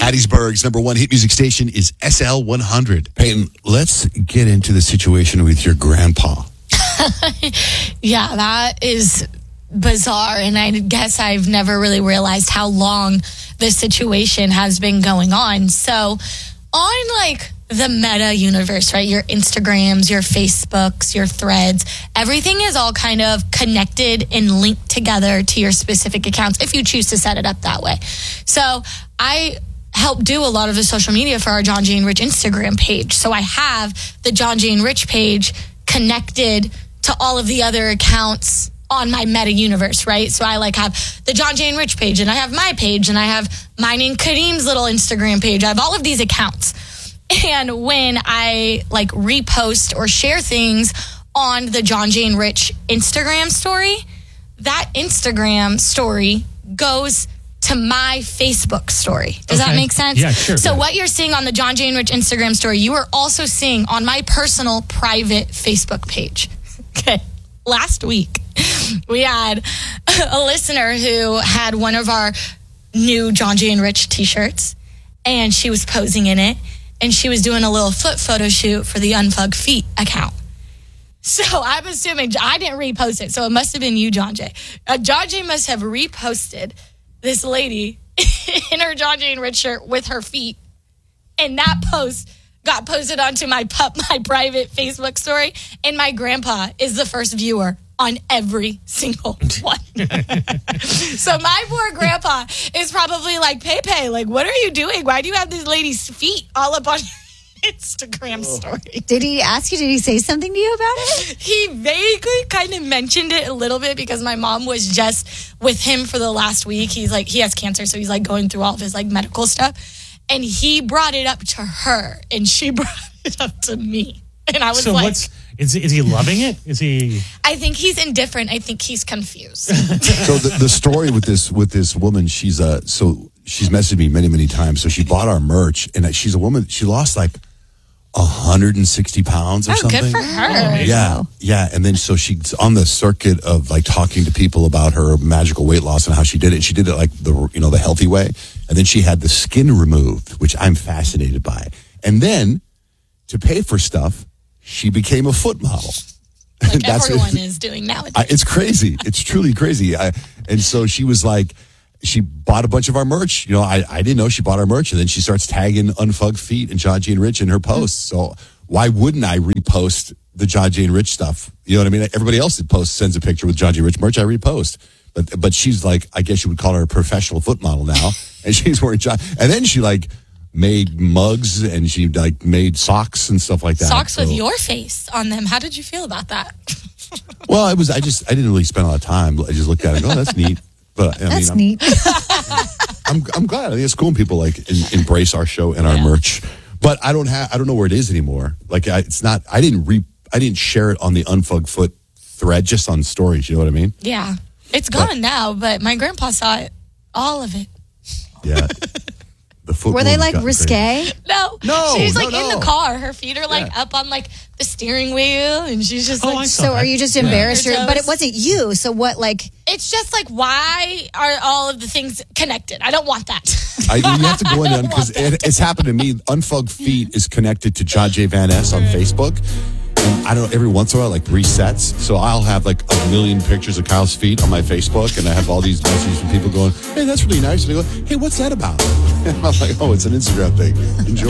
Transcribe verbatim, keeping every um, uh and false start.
Hattiesburg's number one hit music station is S L one hundred. Peyton, let's get into the situation with your grandpa. Yeah, that is bizarre, and I guess I've never really realized how long this situation has been going on. So on like the Meta universe, right, your Instagrams, your Facebooks, your Threads, everything is all kind of connected and linked together to your specific accounts if you choose to set it up that way. So I help do a lot of the social media for our John G and Rich Instagram page. So I have the John G and Rich page connected to all of the other accounts on my Meta universe, right? So I like have the John J and Rich page, and I have my page, and I have mine and Kareem's little Instagram page. I have all of these accounts. And when I like repost or share things on the John J and Rich Instagram story, that Instagram story goes to my Facebook story. Does okay. that make sense? Yeah, sure. So what you're seeing on the John J and Rich Instagram story, you are also seeing on my personal private Facebook page. Okay. Last week, we had a listener who had one of our new John J and Rich t-shirts, and she was posing in it, and she was doing a little foot photo shoot for the Unfugged Feet account. So I'm assuming, I didn't repost it, so it must have been you, John J. Uh, John J must have reposted this lady in her John J and Rich shirt with her feet, and that post got posted onto my pup, my private Facebook story, and my grandpa is the first viewer on every single one. So my poor grandpa is probably like, Pepe, like, what are you doing? Why do you have this lady's feet all up on your Instagram story? Did he ask you, did he say something to you about it? He vaguely kind of mentioned it a little bit because my mom was just with him for the last week. He's like, he has cancer, so he's like going through all of his like medical stuff. And he brought it up to her, and she brought it up to me. And I was so like... what's, is, is he loving it? Is he... I think he's indifferent. I think he's confused. So the, the story with this with this woman, she's uh, so she's messaged me many, many times. So she bought our merch, and she's a woman. She lost like one hundred sixty pounds or oh, something. Good for her. Oh, yeah, yeah. And then so she's on the circuit of like talking to people about her magical weight loss and how she did it. She did it like the you know the healthy way. And then she had the skin removed, which I'm fascinated by. And then to pay for stuff, she became a foot model. Like That's everyone it. is doing nowadays. I, it's crazy. It's truly crazy. I, and so she was like, she bought a bunch of our merch. You know, I, I didn't know she bought our merch. And then she starts tagging Unfugged Feet and John G and Rich in her posts. So why wouldn't I repost the John G and Rich stuff? You know what I mean? Everybody else that posts sends a picture with John G and Rich merch. I repost. But but she's like, I guess you would call her a professional foot model now. And she's wearing John. And then she like made mugs and she like made socks and stuff like that. Socks so, with your face on them. How did you feel about that? Well, I was, I just, I didn't really spend a lot of time. I just looked at it and go, oh, that's neat. But I That's mean, neat. I'm, I'm, I'm glad. I think it's cool when people like in, embrace our show and our Yeah. merch. But I don't have, I don't know where it is anymore. Like I, it's not, I didn't re, I didn't share it on the Unfugged Foot thread, just on stories. You know what I mean? Yeah. It's gone but, now, but my grandpa saw it. All of it. Yeah. The foot Were they woman's like gotten risque? crazy. No. No, She's no, like in no. the car. Her feet are like Yeah. up on like the steering wheel, and she's just Oh, like... I saw So that. are you just Yeah. embarrassed? Her Or, but it toes. wasn't you. So what, like... It's just like, why are all of the things connected? I don't want that. I, you have to go in because it, it's happened to me. Unfugged Feet is connected to John J Van S on Facebook. And I don't know, every once in a while, like resets. So I'll have like a million pictures of Kyle's feet on my Facebook, and I have all these messages from people going, hey, that's really nice. And they go, hey, what's that about? And I'm like, oh, it's an Instagram thing. Enjoy.